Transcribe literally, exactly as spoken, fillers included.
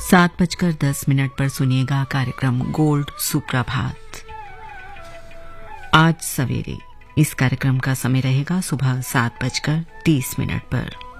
सात बजकर दस मिनट पर सुनिएगा कार्यक्रम गोल्ड सुप्रभात। आज सवेरे इस कार्यक्रम का समय रहेगा सुबह सात बजकर तीस मिनट पर।